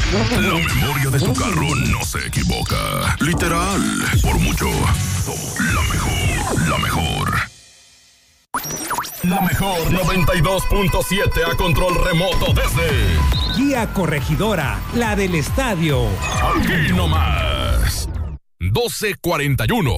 La memoria de tu carro no se equivoca. Literal, por mucho, somos la mejor, la mejor. La mejor 92.7 a control remoto desde Guía Corregidora, la del estadio. Aquí nomás. 1241.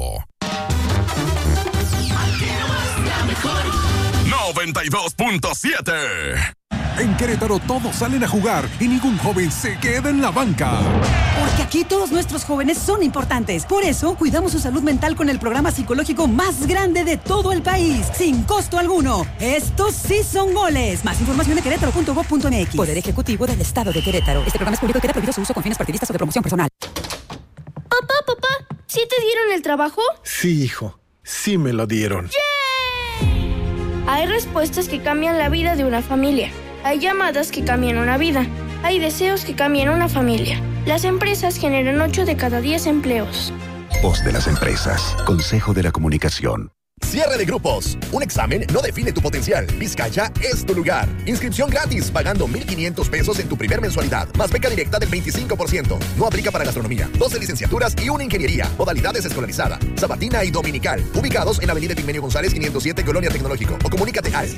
Aquí nomás, la mejor. 92.7. En Querétaro todos salen a jugar y ningún joven se queda en la banca. Porque aquí todos nuestros jóvenes son importantes. Por eso cuidamos su salud mental con el programa psicológico más grande de todo el país, sin costo alguno. Estos sí son goles. Más información en querétaro.gov.mx. Poder Ejecutivo del Estado de Querétaro. Este programa es público y queda prohibido su uso con fines partidistas o de promoción personal. Papá, ¿sí te dieron el trabajo? Sí, hijo. Sí me lo dieron. ¡Yay! Hay respuestas que cambian la vida de una familia. Hay llamadas que cambian una vida. Hay deseos que cambian una familia. Las empresas generan 8 de cada 10 empleos. Voz de las empresas. Consejo de la Comunicación. Cierre de grupos. Un examen no define tu potencial. Vizcaya es tu lugar. Inscripción gratis, pagando 1,500 pesos en tu primer mensualidad. Más beca directa del 25%. No aplica para gastronomía. 12 licenciaturas y una ingeniería. Modalidades escolarizada, sabatina y dominical. Ubicados en Avenida Epigmenio González 507, Colonia Tecnológico. O comunícate al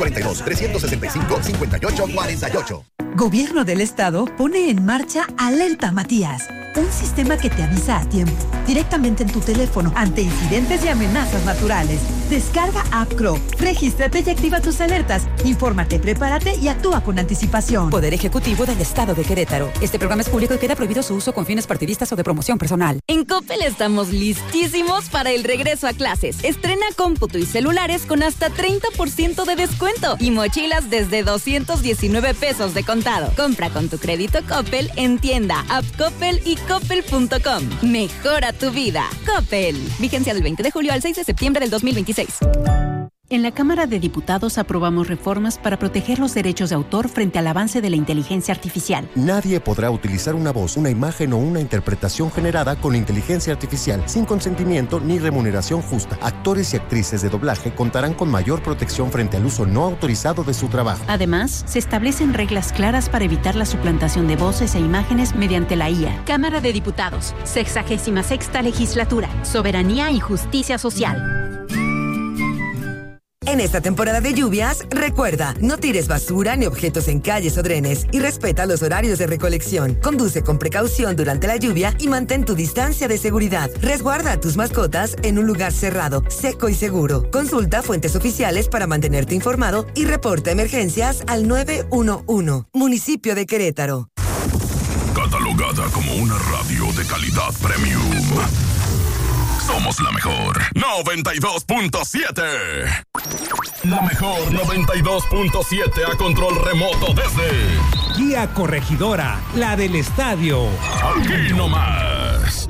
442-365-5848. Gobierno del Estado pone en marcha Alerta Matías, un sistema que te avisa a tiempo, directamente en tu teléfono, ante incidentes y amenazas naturales. Descarga App Crow, regístrate y activa tus alertas. Infórmate, prepárate y actúa con anticipación. Poder Ejecutivo del Estado de Querétaro. Este programa es público y queda prohibido su uso con fines partidistas o de promoción personal. En Coppel estamos listísimos para el regreso a clases. Estrena cómputo y celulares con hasta 30% de descuento y mochilas desde 219 pesos de contado. Compra con tu crédito Coppel en tienda, app Coppel y coppel.com. Mejora tu vida. Coppel. Vigencia del 20 de julio al 6 de septiembre del 2026. En la Cámara de Diputados aprobamos reformas para proteger los derechos de autor frente al avance de la inteligencia artificial. Nadie podrá utilizar una voz, una imagen o una interpretación generada con inteligencia artificial sin consentimiento ni remuneración justa. Actores y actrices de doblaje contarán con mayor protección frente al uso no autorizado de su trabajo. Además, se establecen reglas claras para evitar la suplantación de voces e imágenes mediante la IA. Cámara de Diputados, 66ª Legislatura, Soberanía y Justicia Social. En esta temporada de lluvias, recuerda, no tires basura ni objetos en calles o drenes y respeta los horarios de recolección. Conduce con precaución durante la lluvia y mantén tu distancia de seguridad. Resguarda a tus mascotas en un lugar cerrado, seco y seguro. Consulta fuentes oficiales para mantenerte informado y reporta emergencias al 911. Municipio de Querétaro. Catalogada como una radio de calidad premium. Somos la mejor 92.7. La mejor 92.7 a control remoto desde Guía Corregidora, la del estadio. Aquí nomás.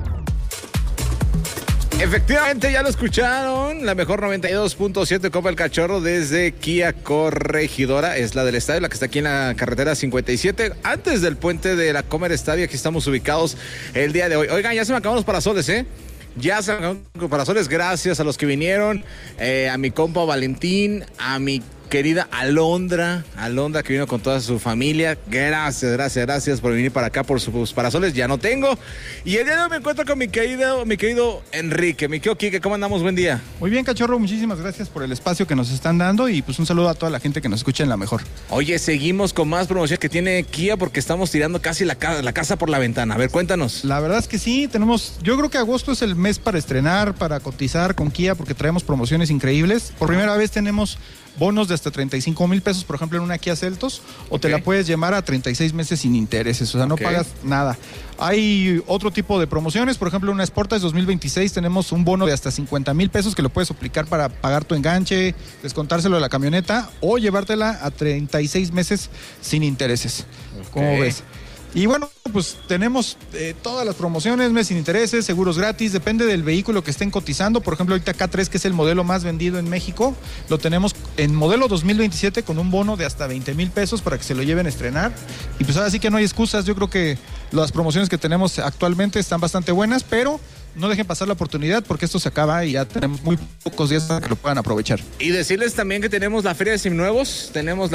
Efectivamente, ya lo escucharon. La mejor 92.7 Copa el Cachorro desde Kia Corregidora. Es la del estadio, la que está aquí en la carretera 57. Antes del puente de la Comer Estadio, aquí estamos ubicados el día de hoy. Oigan, ya se me acabaron los parasoles, ¿eh? Ya se me acabaron los parasoles, gracias a los que vinieron, a mi compa Valentín, a mi querida Alondra que vino con toda su familia. Gracias por venir para acá por sus parasoles. Ya no tengo. Y el día de hoy me encuentro con mi querido Enrique, mi querido Quique. ¿Cómo andamos? Buen día. Muy bien, Cachorro, muchísimas gracias por el espacio que nos están dando y pues un saludo a toda la gente que nos escucha en La Mejor. Oye, seguimos con más promoción que tiene Kia porque estamos tirando casi la casa por la ventana. A ver, cuéntanos. La verdad es que sí, yo creo que agosto es el mes para estrenar, para cotizar con Kia porque traemos promociones increíbles. Por primera vez tenemos bonos de hasta 35,000 pesos, por ejemplo, en una Kia Seltos, o te la puedes llevar a 36 meses sin intereses, o sea, no pagas nada. Hay otro tipo de promociones, por ejemplo, en una Sportage 2026 tenemos un bono de hasta 50,000 pesos que lo puedes aplicar para pagar tu enganche, descontárselo de la camioneta o llevártela a 36 meses sin intereses. ¿Cómo ves? Y bueno, pues tenemos todas las promociones, mes sin intereses, seguros gratis, depende del vehículo que estén cotizando. Por ejemplo, ahorita K3, que es el modelo más vendido en México, lo tenemos en modelo 2027 con un bono de hasta 20,000 pesos para que se lo lleven a estrenar. Y pues ahora sí que no hay excusas, yo creo que las promociones que tenemos actualmente están bastante buenas, pero no dejen pasar la oportunidad porque esto se acaba y ya tenemos muy pocos días para que lo puedan aprovechar. Y decirles también que tenemos la Feria de Seminuevos,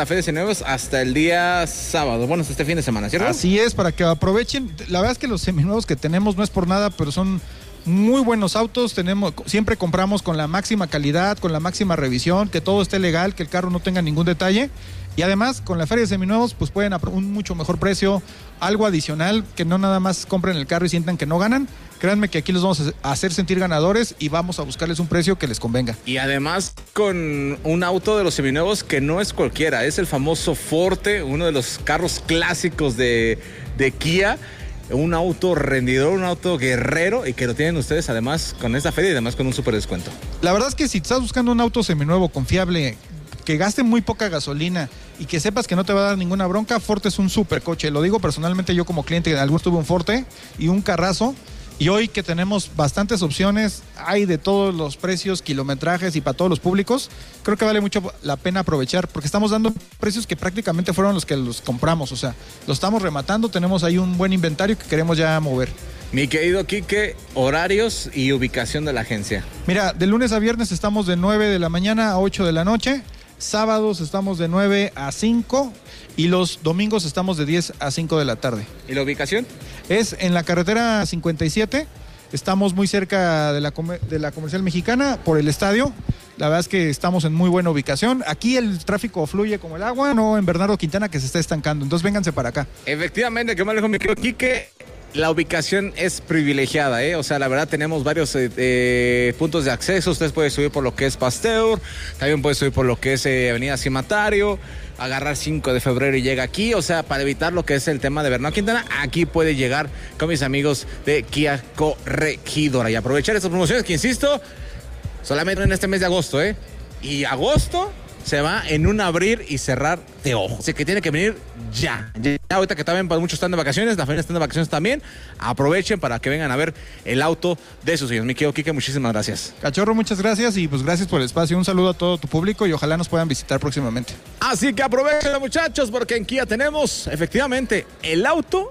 hasta el día sábado, bueno, hasta este fin de semana, ¿cierto? Así es, para que aprovechen. La verdad es que los seminuevos que tenemos no es por nada, pero son muy buenos autos. Siempre compramos con la máxima calidad, con la máxima revisión, que todo esté legal, que el carro no tenga ningún detalle. Y además, con la Feria de Seminuevos, pues pueden a un mucho mejor precio, algo adicional, que no nada más compren el carro y sientan que no ganan. Créanme que aquí los vamos a hacer sentir ganadores y vamos a buscarles un precio que les convenga. Y además con un auto de los seminuevos que no es cualquiera, es el famoso Forte, uno de los carros clásicos de Kia. Un auto rendidor, un auto guerrero y que lo tienen ustedes además con esta feria y además con un súper descuento. La verdad es que si estás buscando un auto seminuevo, confiable, que gaste muy poca gasolina y que sepas que no te va a dar ninguna bronca, Forte es un súper coche. Lo digo personalmente, yo como cliente, algunos tuve un Forte y un carrazo. Y hoy que tenemos bastantes opciones, hay de todos los precios, kilometrajes y para todos los públicos, creo que vale mucho la pena aprovechar porque estamos dando precios que prácticamente fueron los que los compramos, o sea, los estamos rematando, tenemos ahí un buen inventario que queremos ya mover. Mi querido Quique, horarios y ubicación de la agencia. Mira, de lunes a viernes estamos de 9 de la mañana a 8 de la noche, sábados estamos de 9 a 5 y los domingos estamos de 10 a 5 de la tarde. ¿Y la ubicación? Es en la carretera 57, estamos muy cerca de la Comercial Mexicana, por el estadio. La verdad es que estamos en muy buena ubicación. Aquí el tráfico fluye como el agua, no en Bernardo Quintana que se está estancando. Entonces vénganse para acá. Efectivamente, que me alejo mi querido Quique. La ubicación es privilegiada, ¿eh? O sea, la verdad tenemos varios puntos de acceso. Ustedes pueden subir por lo que es Pasteur, también pueden subir por lo que es Avenida Cimatario, agarrar 5 de febrero y llega aquí. O sea, para evitar lo que es el tema de Bernardo Quintana, aquí puede llegar con mis amigos de Kia Corregidora y aprovechar estas promociones que, insisto, solamente en este mes de agosto, ¿eh? Y agosto se va en un abrir y cerrar de ojos. Así que tiene que venir ya. Ahorita que también para muchos están de vacaciones, la feria están de vacaciones también. Aprovechen para que vengan a ver el auto de sus hijos. Mi querido Quique, muchísimas gracias. Cachorro, muchas gracias y pues gracias por el espacio. Un saludo a todo tu público y ojalá nos puedan visitar próximamente. Así que aprovechen, muchachos, porque en Kia tenemos efectivamente el auto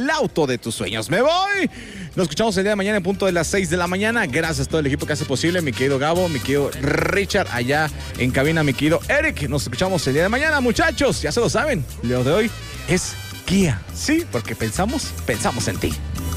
de tus sueños. Me voy. Nos escuchamos el día de mañana en punto de las 6 de la mañana. Gracias a todo el equipo que hace posible. Mi querido Gabo, mi querido Richard, allá en cabina, mi querido Eric. Nos escuchamos el día de mañana, muchachos. Ya se lo saben. Lo de hoy es Kia. Sí, porque pensamos en ti.